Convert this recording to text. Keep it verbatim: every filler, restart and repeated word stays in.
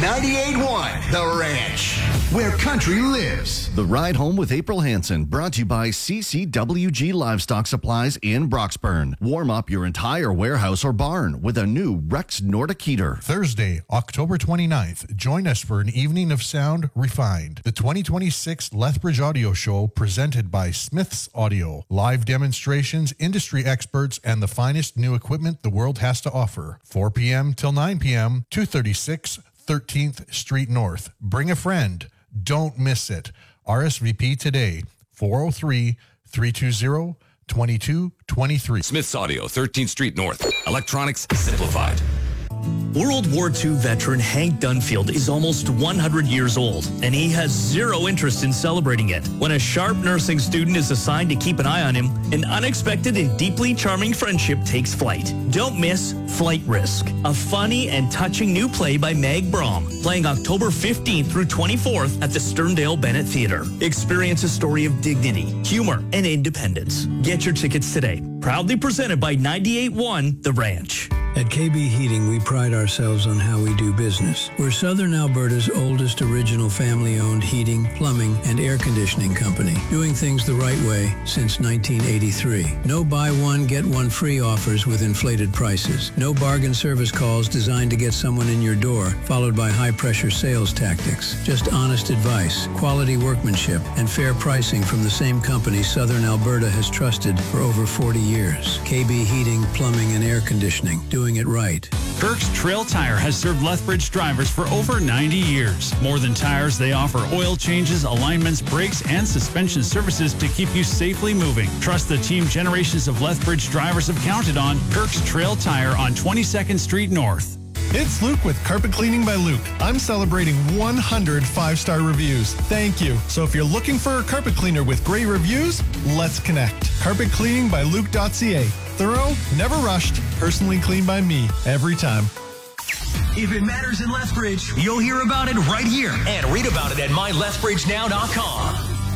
ninety-eight point one The Ranch, where country lives. The Ride Home with April Hansen, brought to you by C C W G Livestock Supplies in Broxburn. Warm up your entire warehouse or barn with a new Rex Nordic heater. Thursday, October twenty-ninth, join us for an evening of sound refined. The twenty twenty-six Lethbridge Audio Show presented by Smith's Audio. Live demonstrations, industry experts, and the finest new equipment the world has to offer. four p.m. till nine p.m., two thirty-six thirteenth Street North. Bring a friend. Don't miss it. R S V P today, four oh three, three two zero, two two two three. Smith's Audio, thirteenth Street North. Electronics simplified. World War Two veteran Hank Dunfield is almost one hundred years old, and he has zero interest in celebrating it. When a sharp nursing student is assigned to keep an eye on him, an unexpected and deeply charming friendship takes flight. Don't miss Flight Risk, a funny and touching new play by Meg Brom, playing October fifteenth through twenty-fourth at the Sterndale Bennett Theatre. Experience a story of dignity, humor, and independence. Get your tickets today. Proudly presented by ninety-eight point one The Ranch. At K B Heating, we pride ourselves on how we do business. We're Southern Alberta's oldest original family-owned heating, plumbing, and air conditioning company, doing things the right way since nineteen eighty-three. No buy one, get one free offers with inflated prices. No bargain service calls designed to get someone in your door, followed by high-pressure sales tactics. Just honest advice, quality workmanship, and fair pricing from the same company Southern Alberta has trusted for over forty years. K B Heating, Plumbing, and Air Conditioning. Doing it right. Kirk's Trail Tire has served Lethbridge drivers for over ninety years. More than tires, they offer oil changes, alignments, brakes, and suspension services to keep you safely moving. Trust the team generations of Lethbridge drivers have counted on. Kirk's Trail Tire on twenty-second Street North. It's Luke with Carpet Cleaning by Luke. I'm celebrating one hundred five-star reviews. Thank you. So if you're looking for a carpet cleaner with great reviews, let's connect. carpet cleaning by luke dot c a. Thorough, never rushed, personally cleaned by me every time. If it matters in Lethbridge, you'll hear about it right here and read about it at my lethbridge now dot com.